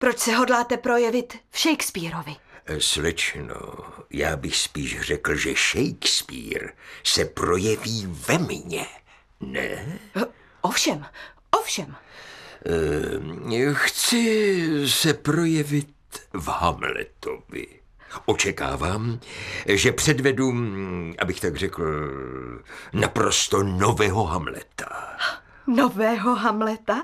Proč se hodláte projevit v Shakespeareovi? Slečno, já bych spíš řekl, že Shakespeare se projeví ve mně, ne? Ovšem. Chci se projevit v Hamletovi. Očekávám, že předvedu, abych tak řekl, naprosto nového Hamleta. Nového Hamleta?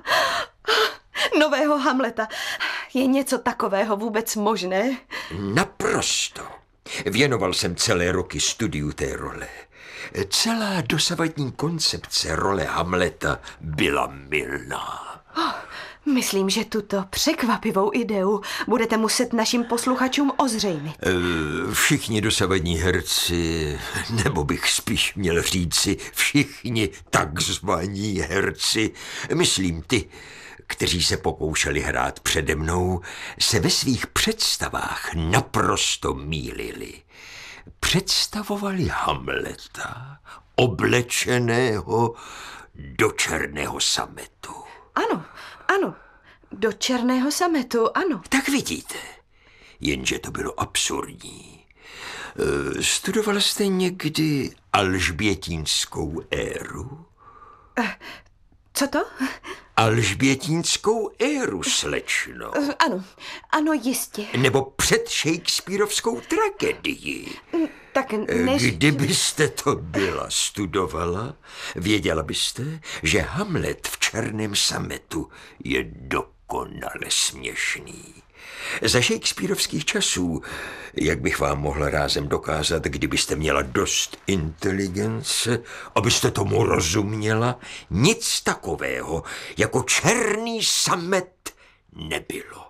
Nového Hamleta. Je něco takového vůbec možné? Naprosto. Věnoval jsem celé roky studiu té role. Celá dosavadní koncepce role Hamleta byla mylná. Myslím, že tuto překvapivou ideu budete muset našim posluchačům ozřejmit. Všichni dosavadní herci, nebo bych spíš měl říci všichni takzvaní herci, myslím ty, kteří se pokoušeli hrát přede mnou, se ve svých představách naprosto mýlili. Představovali Hamleta oblečeného do černého sametu. Ano, do černého sametu, ano. Tak vidíte, jenže to bylo absurdní. Studovala jste někdy alžbětínskou éru? Co to? Alžbětínskou éru, slečno. Ano, jistě. Nebo před Shakespearovskou tragedii. Tak Kdybyste to byla studovala, věděla byste, že Hamlet v černém sametu je dokonale směšný. Za Shakespearovských časů, jak bych vám mohla rázem dokázat, kdybyste měla dost inteligence, abyste tomu rozuměla, nic takového jako černý samet nebylo.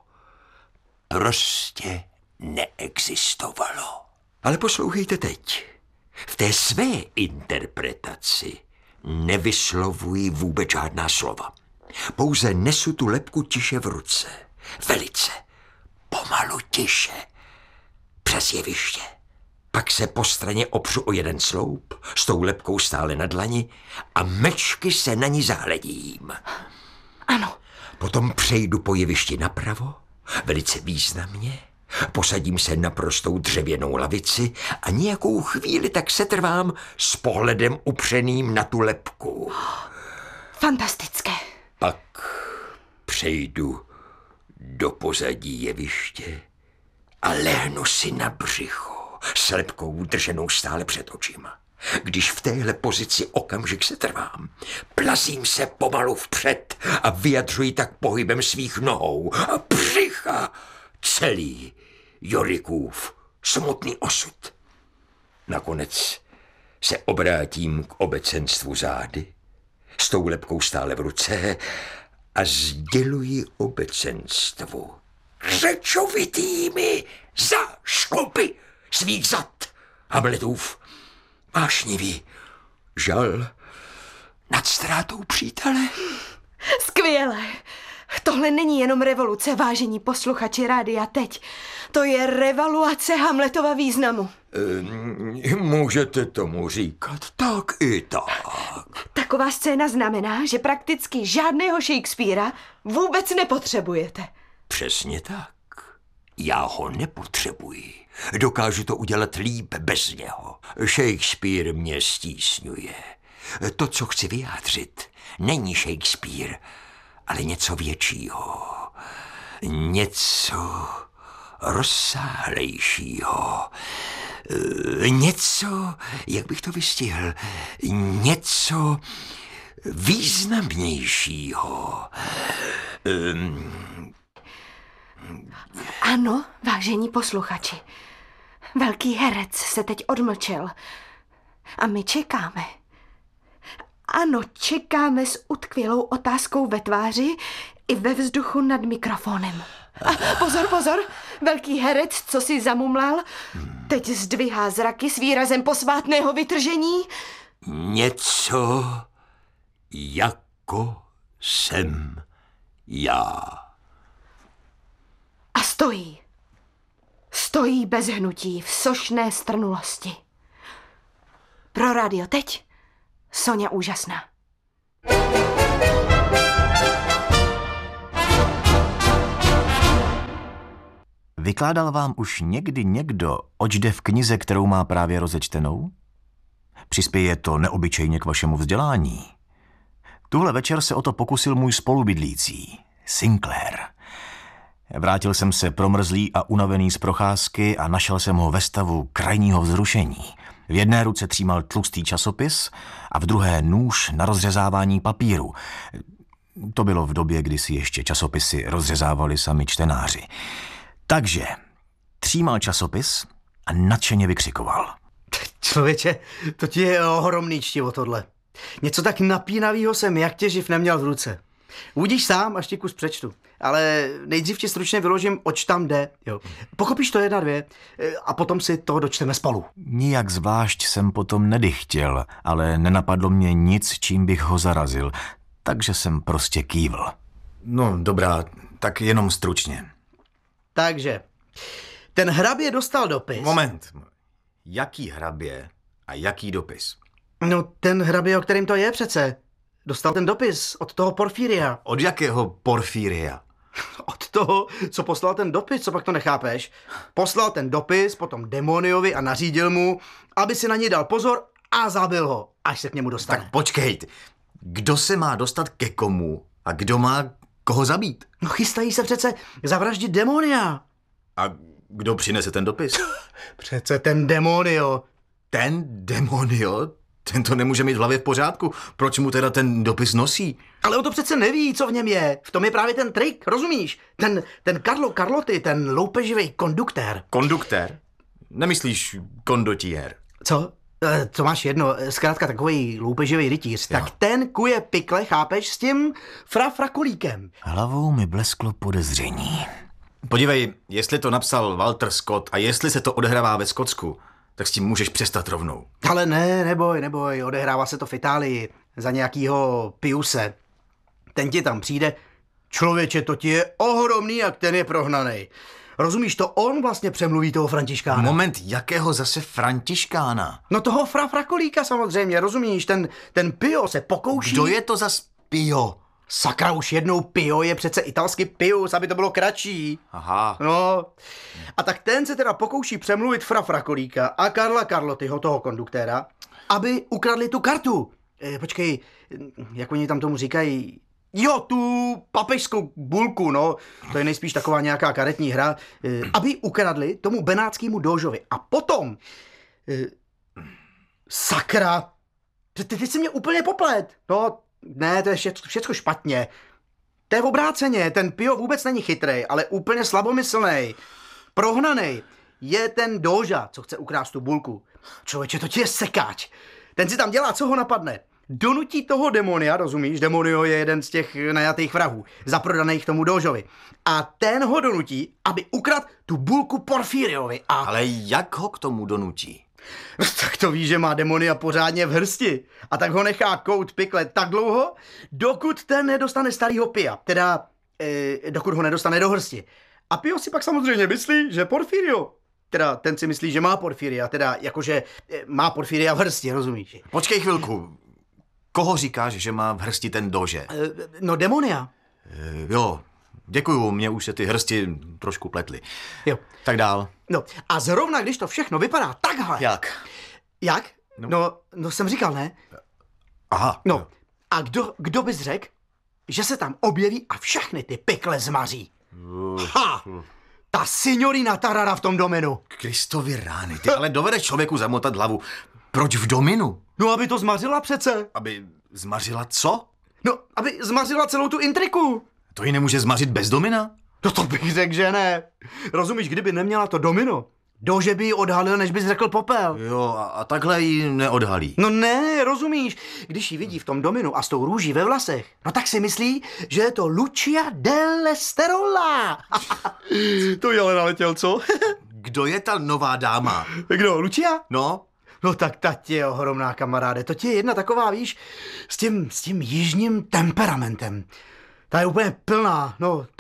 Prostě neexistovalo. Ale poslouchejte teď. V té své interpretaci nevyslovuji vůbec žádná slova. Pouze nesu tu lebku tiše v ruce. Velice. Pomalu tiše. Přes jeviště. Pak se po straně opřu o jeden sloup, s tou lebkou stále na dlani a mečky se na ní zahledím. Ano. Potom přejdu po jevišti napravo, velice významně, posadím se na prostou dřevěnou lavici a nějakou chvíli tak setrvám s pohledem upřeným na tu lebku. Fantastické. Pak přejdu do pozadí jeviště a lehnu si na břicho s lebkou drženou stále před očima. Když v téhle pozici okamžik setrvám, plazím se pomalu vpřed a vyjadřuji tak pohybem svých nohou a břicha celý Jorikův smutný osud. Nakonec se obrátím k obecenstvu zády, s tou lebkou stále v ruce a sděluji obecenstvu řečovitými zášklupy svých zad Hamletův vášnivý žal nad ztrátou přítele. Skvělé. Tohle není jenom revoluce, vážení posluchači Rádia Teď. To je revaluace Hamletova významu. Můžete tomu říkat tak i tak. Taková scéna znamená, že prakticky žádného Shakespearea vůbec nepotřebujete. Přesně tak. Já ho nepotřebuji. Dokážu to udělat líp bez něho. Shakespeare mě stísňuje. To, co chci vyjádřit, není Shakespeare, ale něco většího. Něco rozsáhlejšího. Něco, jak bych to vystihl, něco významnějšího. Ano, vážení posluchači. Velký herec se teď odmlčel. A my čekáme. Ano, čekáme s utkvělou otázkou ve tváři i ve vzduchu nad mikrofonem. A pozor, velký herec, co si zamumlal, teď zdvihá zraky s výrazem posvátného vytržení. Něco jako jsem já. A stojí. Stojí bez hnutí v sošné strnulosti. Pro Rádio Teď Soňa Úžasná. Vykládal vám už někdy někdo, oč jde v knize, kterou má právě rozečtenou? Přispěje to neobyčejně k vašemu vzdělání. Tuhle večer se o to pokusil můj spolubydlící, Sinclair. Vrátil jsem se promrzlý a unavený z procházky a našel jsem ho ve stavu krajního vzrušení. V jedné ruce třímal tlustý časopis a v druhé nůž na rozřezávání papíru. To bylo v době, kdy si ještě časopisy rozřezávali sami čtenáři. Takže třímal časopis a nadšeně vykřikoval. Člověče, to ti je ohromný čtivo tohle. Něco tak napínavýho jsem jak tě živ neměl v ruce. Uvidíš sám, až ti kus přečtu. Ale nejdřív ti stručně vyložím, oč tam jde. Jo. Pochopíš to 1, 2 a potom si to dočteme spolu. Nijak zvlášť jsem potom nedychtěl, ale nenapadlo mě nic, čím bych ho zarazil, takže jsem prostě kývl. No dobrá, tak jenom stručně. Takže, ten hrabě dostal dopis. Moment, jaký hrabě a jaký dopis? No ten hrabě, o kterým to je přece. Dostal ten dopis od toho Porfíria. Od jakého Porfíria? Od toho, co poslal ten dopis, co pak to nechápeš? Poslal ten dopis potom Demoniovi a nařídil mu, aby si na něj dal pozor a zabil ho, až se k němu dostane. Tak počkej, kdo se má dostat ke komu a kdo má koho zabít? No chystají se přece zavraždit Demonia. A kdo přinese ten dopis? Přece ten Demonio. Ten Demonio? Ten to nemůže mít v hlavě v pořádku. Proč mu teda ten dopis nosí? Ale on to přece neví, co v něm je. V tom je právě ten trik, rozumíš? Ten Carlotti, ten loupeživý konduktér. Konduktér? Nemyslíš kondotiér? Co? To máš jedno, zkrátka takový loupeživý rytíř. Jo. Tak ten kuje pikle, chápeš, s tím frafrakolíkem. Hlavou mi blesklo podezření. Podívej, jestli to napsal Walter Scott a jestli se to odehrává ve Skotsku, tak s tím můžeš přestat rovnou. Ale ne, neboj, odehrává se to v Itálii za nějakýho Piuse. Ten ti tam přijde, člověče, to ti je ohromný, jak ten je prohnaný. Rozumíš, to on vlastně přemluví toho Františkána. Moment, jakého zase Františkána? No toho Frakolíka samozřejmě, rozumíš, ten Pio se pokouší... Kdo je to za Pio? Sakra, už jednou Pio je přece italsky Pius, aby to bylo kratší. Aha. No, a tak ten se teda pokouší přemluvit Frakolíka a Karla Carlottiho, toho konduktéra, aby ukradli tu kartu. Počkej, jak oni tam tomu říkají... Jo, tu papežskou bulku, no, to je nejspíš taková nějaká karetní hra, aby ukradli tomu benátskému dóžovi. A potom, sakra, ty jsi mě úplně poplet. No, ne, to je všecko špatně. To je obráceně, ten Pio vůbec není chytrej, ale úplně slabomyslnej, prohnanej. Je ten dóža, co chce ukrást tu bulku. Člověče, to ti je sekáč. Ten si tam dělá, co ho napadne. Donutí toho Demonia, rozumíš? Demonio je jeden z těch najatých vrahů, zaprodaných tomu dóžovi. A ten ho donutí, aby ukradl tu bulku Porfíriovi. Ale jak ho k tomu donutí? Tak to ví, že má Demonia pořádně v hrsti. A tak ho nechá kout pikle tak dlouho, dokud ten nedostane starýho Pia. Teda, dokud ho nedostane do hrsti. A Pio si pak samozřejmě myslí, že Porfirio... Teda ten si myslí, že má Porfíria, teda jakože má Porfíria v hrsti, rozumíš? Počkej chvilku. Koho říkáš, že má v hrsti ten dóže? No Demonia. Jo, děkuju, mě už se ty hrsti trošku pletly. Jo. Tak dál. No a zrovna, když to všechno vypadá takhle. Jak? Jak? No jsem říkal, ne? Aha. No a kdo bys řekl, že se tam objeví a všechny ty pikle zmaří? Ha! Ta signorina Tarara v tom dominu. Kristovi rány, ty ale dovedeš člověku zamotat hlavu. Proč v dominu? No, aby to zmařila přece. Aby zmařila co? No, aby zmařila celou tu intriku. To ji nemůže zmařit bez domina? No to bych řekl, že ne. Rozumíš, kdyby neměla to domino, dože by ji odhalil, než bys řekl popel. Jo, a takhle ji neodhalí. No ne, rozumíš, když ji vidí v tom dominu a s tou růží ve vlasech, no tak si myslí, že je to Lucia delle Sterola. To je ale naletěl, co? Kdo je ta nová dáma? Kdo, Lucia? No? No tak ta tě je ohromná, kamaráde. To tě je jedna taková, víš, s tím jižním temperamentem. Ta je úplně plná,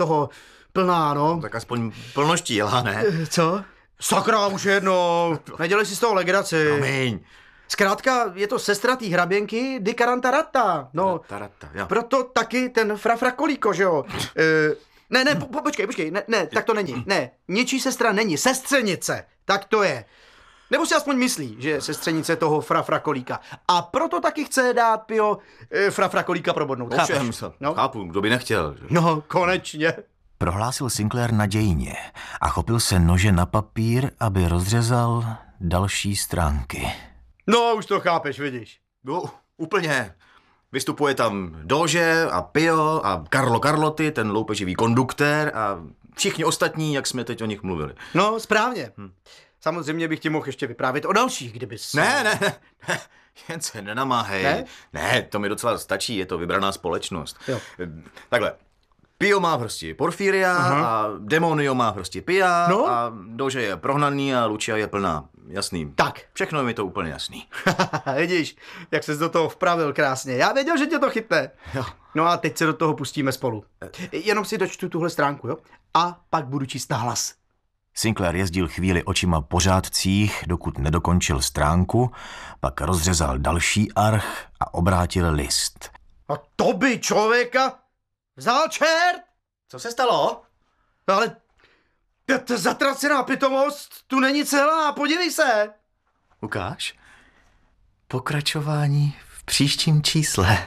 plná, no. Tak aspoň plnoštíla, ne? Co? Sakra, už jednou. Nedělej si z toho legraci. Promiň. Zkrátka, je to sestra tý hraběnky di Carantarata. No, Tarata, jo. proto taky ten Frakolíko, že jo? Ne, počkej, ne, tak to není. Ne, něčí sestra není, sestřenice, tak to je. Nebo si aspoň myslí, že je sestřenice toho Frafrakolíka. A proto taky chce dát Pio Frafrakolíka probodnout. Ovšem, chápu, kdo by nechtěl. No, konečně. Prohlásil Sinclair nadějně a chopil se nože na papír, aby rozřezal další stránky. No, už to chápeš, vidíš. No, úplně. Vystupuje tam Doge a Pio a Carlo Carlotti, ten loupeživý konduktér a všichni ostatní, jak jsme teď o nich mluvili. No, správně. Samozřejmě bych ti mohl ještě vyprávět o dalších, kdybys... Ne, jen se nenamáhej. Ne, to mi docela stačí, je to vybraná společnost. Jo. Takhle, Pio má prostě Porfiria a Demonio má prostě Pia a Doge je prohnaný a Lucia je plná. Jasný. Tak. Všechno je mi to úplně jasný. Vidíš, jak ses do toho vpravil krásně. Já věděl, že tě to chytne. Jo. No a teď se do toho pustíme spolu. Jenom si dočtu tuhle stránku, jo? A pak budu číst na hlas. Sinclair jezdil chvíli očima po řádcích, dokud nedokončil stránku, pak rozřezal další arch a obrátil list. A to by člověka vzal čert! Co se stalo? No ale ta zatracená pitomost tu není celá, podívej se. Ukáž? Pokračování v příštím čísle.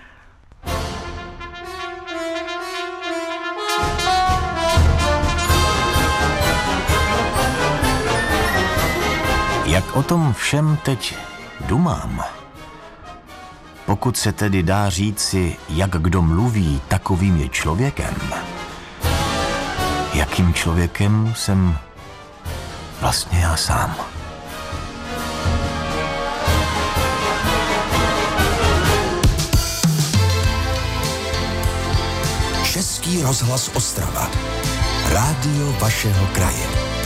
Jak o tom všem teď dumám? Pokud se tedy dá říci, jak kdo mluví, takovým je člověkem. Jakým člověkem jsem vlastně já sám? Český rozhlas Ostrava. Rádio vašeho kraje.